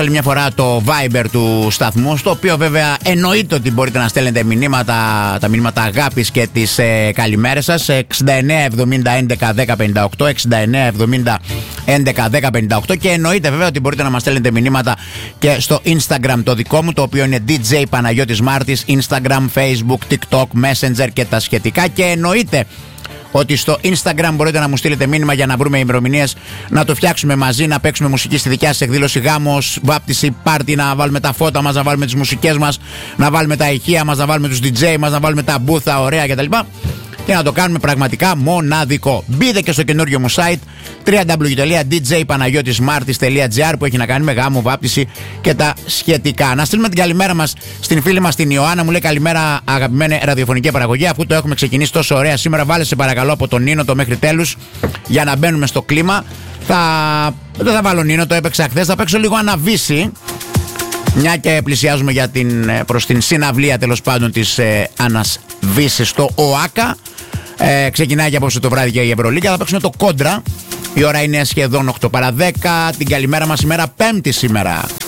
Άλλη μια φορά το Viber του σταθμού, στο οποίο βέβαια εννοείται ότι μπορείτε να στέλνετε μηνύματα, τα μηνύματα αγάπης και τις καλημέρες σας. 69 70 11 10 58, 69 70 11 10 58, και εννοείται βέβαια ότι μπορείτε να μας στέλνετε μηνύματα και στο Instagram το δικό μου, το οποίο είναι DJ Παναγιώτης Μάρτης, Instagram, Facebook, TikTok, Messenger και τα σχετικά, και εννοείται ότι στο Instagram μπορείτε να μου στείλετε μήνυμα για να βρούμε ημερομηνίες, να το φτιάξουμε μαζί, να παίξουμε μουσική στη δικιά σας εκδήλωση, γάμος, βάπτιση, πάρτι, να βάλουμε τα φώτα μας, να βάλουμε τις μουσικές μας, να βάλουμε τα ηχεία μας, να βάλουμε τους DJ μας, να βάλουμε τα μπούθα ωραία κτλ. Και να το κάνουμε πραγματικά μοναδικό. Μπείτε και στο καινούριο μου site www.djpanayotismartis.gr, που έχει να κάνει με γάμο, βάπτιση και τα σχετικά. Να στείλουμε την καλημέρα μας στην φίλη μας την Ιωάννα. Μου λέει καλημέρα αγαπημένη ραδιοφωνική παραγωγή. Αφού το έχουμε ξεκινήσει τόσο ωραία σήμερα, βάλε σε παρακαλώ από τον Νίνο το μέχρι τέλους για να μπαίνουμε στο κλίμα. Δεν θα βάλω Νίνο, το έπαιξα χθες. Θα παίξω λίγο Αναβίση, μια και πλησιάζουμε προς την συναυλία τέλος πάντων της Άννας Βύσης στο ΟΑΚΑ. Ξεκινάει και απόψε το βράδυ και η Ευρωλίγκα. Θα παίξουμε το Κόντρα. Η ώρα είναι σχεδόν 8 παρά 10. Την καλημέρα μας ημέρα, Πέμπτη σήμερα.